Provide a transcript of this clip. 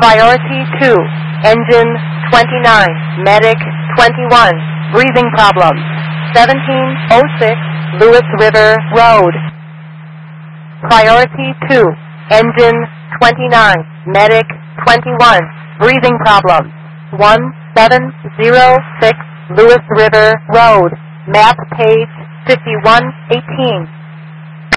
Priority 2, engine 29, medic 21, breathing problems, 1706 Lewis River Road. Priority 2, engine 29, medic 21, breathing problems, 1706 Lewis River Road, map page 5118.